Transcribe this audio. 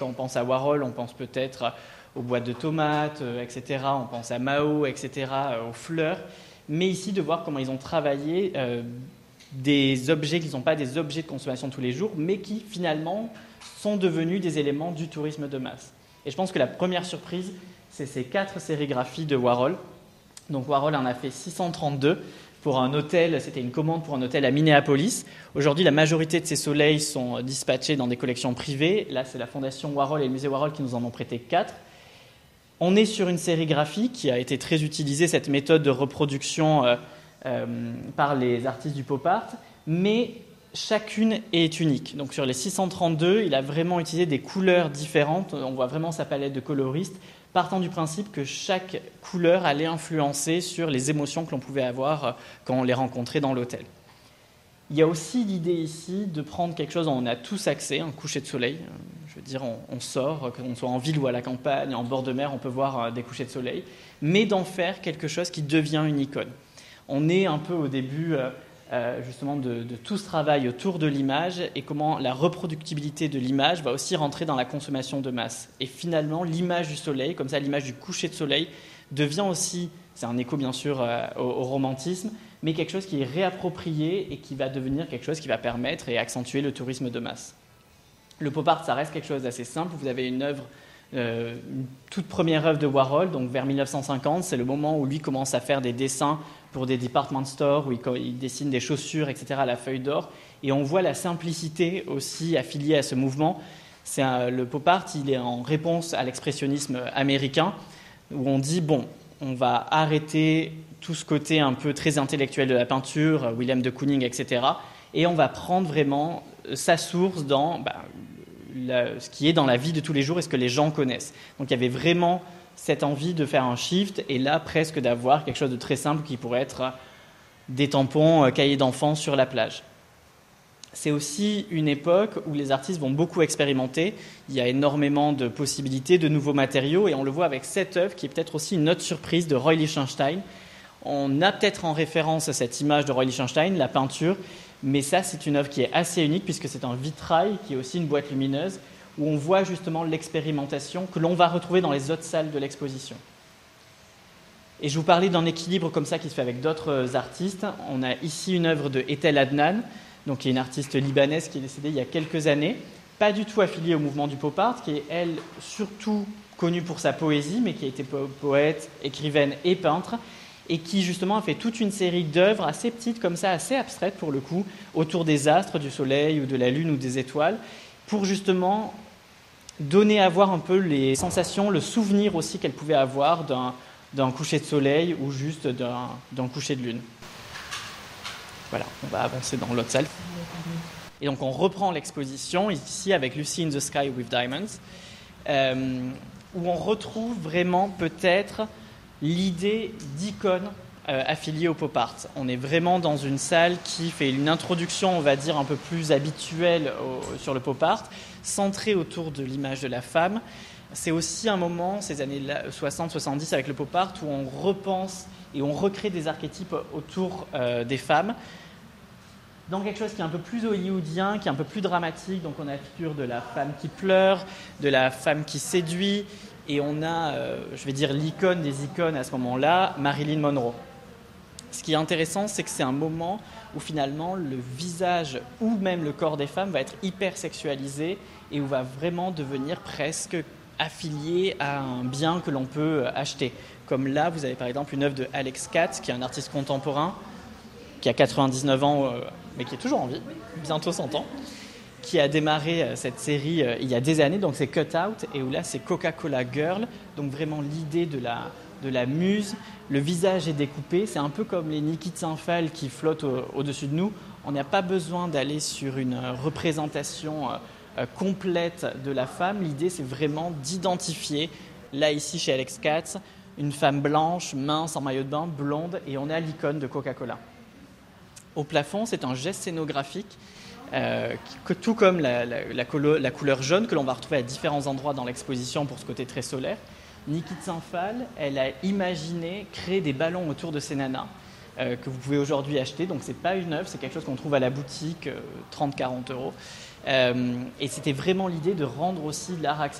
Quand on pense à Warhol, on pense peut-être aux boîtes de tomates, etc. On pense à Mao, etc., aux fleurs. Mais ici, de voir comment ils ont travaillé des objets qui ne sont pas des objets de consommation de tous les jours, mais qui finalement sont devenus des éléments du tourisme de masse. Et je pense que la première surprise, c'est ces 4 sérigraphies de Warhol. Donc Warhol en a fait 632 pour un hôtel, c'était une commande pour un hôtel à Minneapolis. Aujourd'hui, la majorité de ces soleils sont dispatchés dans des collections privées. Là, c'est la fondation Warhol et le musée Warhol qui nous en ont prêté 4. On est sur une sérigraphie qui a été très utilisée, cette méthode de reproduction par les artistes du pop art, mais chacune est unique. Donc sur les 632, il a vraiment utilisé des couleurs différentes. On voit vraiment sa palette de coloristes, partant du principe que chaque couleur allait influencer sur les émotions que l'on pouvait avoir quand on les rencontrait dans l'hôtel. Il y a aussi l'idée ici de prendre quelque chose dont on a tous accès, un coucher de soleil. Je veux dire, on sort, qu'on soit en ville ou à la campagne, en bord de mer, on peut voir des couchers de soleil, mais d'en faire quelque chose qui devient une icône. On est un peu au début justement de tout ce travail autour de l'image et comment la reproductibilité de l'image va aussi rentrer dans la consommation de masse. Et finalement, l'image du soleil, comme ça l'image du coucher de soleil, devient aussi, c'est un écho bien sûr au romantisme, mais quelque chose qui est réapproprié et qui va devenir quelque chose qui va permettre et accentuer le tourisme de masse. Le pop art, ça reste quelque chose d'assez simple. Vous avez une œuvre, une toute première œuvre de Warhol, donc vers 1950, c'est le moment où lui commence à faire des dessins pour des department stores, où il dessine des chaussures, etc., à la feuille d'or. Et on voit la simplicité aussi affiliée à ce mouvement. Le pop art, il est en réponse à l'expressionnisme américain, où on dit, bon, on va arrêter tout ce côté un peu très intellectuel de la peinture, Willem de Kooning, etc., et on va prendre vraiment sa source dans ce qui est dans la vie de tous les jours et ce que les gens connaissent. Donc il y avait vraiment cette envie de faire un shift, et là presque d'avoir quelque chose de très simple qui pourrait être des tampons, cahiers d'enfants sur la plage. C'est aussi une époque où les artistes vont beaucoup expérimenter. Il y a énormément de possibilités, de nouveaux matériaux, et on le voit avec cette œuvre qui est peut-être aussi une autre surprise de Roy Lichtenstein. On a peut-être en référence cette image de Roy Lichtenstein, la peinture, mais ça c'est une œuvre qui est assez unique puisque c'est un vitrail qui est aussi une boîte lumineuse où on voit justement l'expérimentation que l'on va retrouver dans les autres salles de l'exposition. Et je vous parlais d'un équilibre comme ça qui se fait avec d'autres artistes. On a ici une œuvre de Ethel Adnan, donc qui est une artiste libanaise qui est décédée il y a quelques années, pas du tout affiliée au mouvement du pop art, qui est elle surtout connue pour sa poésie, mais qui a été poète, écrivaine et peintre, et qui justement a fait toute une série d'œuvres assez petites comme ça, assez abstraites pour le coup, autour des astres, du soleil ou de la lune ou des étoiles, pour justement donner à voir un peu les sensations, le souvenir aussi qu'elle pouvait avoir d'un coucher de soleil ou juste d'un coucher de lune. Voilà, on va avancer dans l'autre salle. Et donc on reprend l'exposition ici avec Lucy in the Sky with Diamonds, où on retrouve vraiment peut-être l'idée d'icône affiliée au pop art. On est vraiment dans une salle qui fait une introduction, on va dire, un peu plus habituelle sur le pop art, centrée autour de l'image de la femme. C'est aussi un moment, ces années 60-70 avec le pop art, où on repense et on recrée des archétypes autour des femmes, dans quelque chose qui est un peu plus hollywoodien, qui est un peu plus dramatique. Donc on a la figure de la femme qui pleure, de la femme qui séduit, et on a, je vais dire, l'icône des icônes à ce moment-là, Marilyn Monroe. Ce qui est intéressant, c'est que c'est un moment où finalement le visage ou même le corps des femmes va être hyper sexualisé et où va vraiment devenir presque affilié à un bien que l'on peut acheter. Comme là, vous avez par exemple une œuvre de Alex Katz, qui est un artiste contemporain, qui a 99 ans, mais qui est toujours en vie, bientôt 100 ans, qui a démarré cette série il y a des années, donc c'est Cut Out, et où là c'est Coca-Cola Girl, donc vraiment l'idée de la muse, le visage est découpé, c'est un peu comme les Niki Tsinphal qui flottent au-dessus de nous. On n'a pas besoin d'aller sur une représentation complète de la femme, l'idée c'est vraiment d'identifier, là ici chez Alex Katz, une femme blanche, mince, en maillot de bain, blonde, et on a l'icône de Coca-Cola. Au plafond, c'est un geste scénographique, tout comme la couleur jaune que l'on va retrouver à différents endroits dans l'exposition pour ce côté très solaire. Niki Tsinphal, elle a imaginé créer des ballons autour de ces nanas que vous pouvez aujourd'hui acheter. Donc c'est pas une œuvre, c'est quelque chose qu'on trouve à la boutique, 30-40 euros. Et c'était vraiment l'idée de rendre aussi l'art accessible